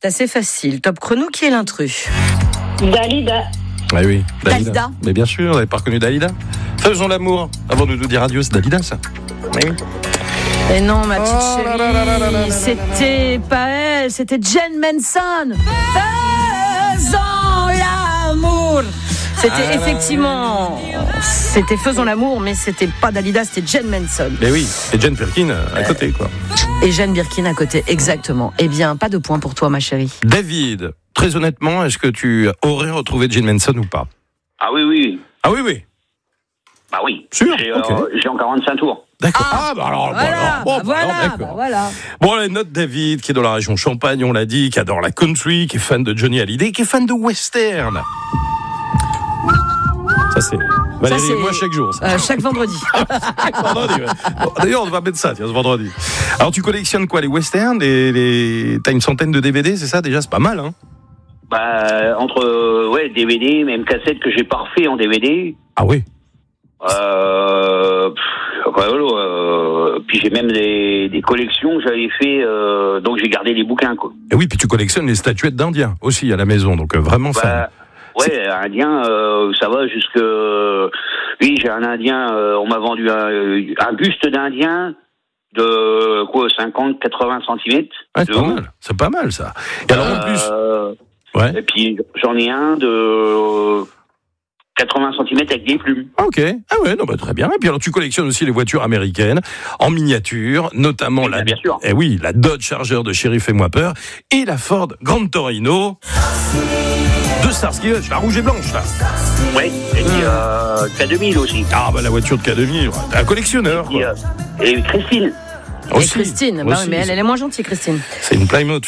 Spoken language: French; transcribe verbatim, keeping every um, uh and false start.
C'est assez facile. Top chrono, qui est l'intrus? Dalida. Ah oui, Dalida. Dalida. Mais bien sûr, vous n'avez pas reconnu Dalida. Faisons l'amour avant de nous dire adieu, c'est Dalida ça. Oui. Et non, ma petite Oh chérie, là là là là là là là. c'était pas elle, c'était Jen Manson. Faisons l'amour. C'était Ah là là. effectivement, c'était Faisons l'amour, mais c'était pas Dalida, c'était Jen Manson. Mais oui, et Jane Birkin à côté quoi. Et Jane Birkin à côté, exactement. Eh bien, pas de point pour toi, ma chérie. David, très honnêtement, est-ce que tu aurais retrouvé Jane Manson ou pas? Ah oui, oui. Ah oui, oui. Bah oui. Sûr, J'ai, ok. euh, j'ai en quarante-cinq tours. D'accord. Ah, Ah, bah alors, bah Voilà, alors, bon, bah bah voilà, alors, bah d'accord. voilà. Bon, la note David, qui est dans la région Champagne, on l'a dit, qui adore la country, qui est fan de Johnny Hallyday, qui est fan de western. Ça, c'est Valérie Ça, c'est- et moi chaque jour. Ça. Euh, chaque vendredi. Vendredi, ouais. Bon, d'ailleurs, on va mettre ça, tiens, ce vendredi. Alors, tu collectionnes quoi? Les westerns? les, les... T'as une centaine de D V D, c'est ça? Déjà, c'est pas mal, hein? Bah, entre, euh, ouais, D V D, même cassette que j'ai pas refait en D V D. Ah oui. Euh, pff, ouais, voilà, euh, puis j'ai même des, des collections que j'avais fait, euh, donc j'ai gardé les bouquins, quoi. Et oui, puis tu collectionnes les statuettes d'Indiens aussi à la maison, donc euh, vraiment fan. Bah, ouais, indien, euh, ça va jusque... Oui, j'ai un indien, euh, on m'a vendu un, un buste d'indien de, quoi, cinquante à quatre-vingts centimètres. Ouais, c'est de pas haut. mal, c'est pas mal ça. Et alors en plus, Euh, ouais. Et puis j'en ai un de quatre-vingts centimètres avec des plumes. Ok, ah ouais, non, bah, très bien. Et puis alors tu collectionnes aussi les voitures américaines en miniature, notamment Eh la, bien, bien sûr. eh oui, la Dodge Charger de Chéri Fais-moi peur et la Ford Grand Torino de Starsky Hutch, la rouge et blanche là. Ouais, et puis euh, K deux mille aussi. Ah bah la voiture de K deux mille, t'es un collectionneur. Et, Quoi. euh, et Christine. Et Christine, bah oui, mais elle, elle est moins gentille, Christine. C'est une Plymouth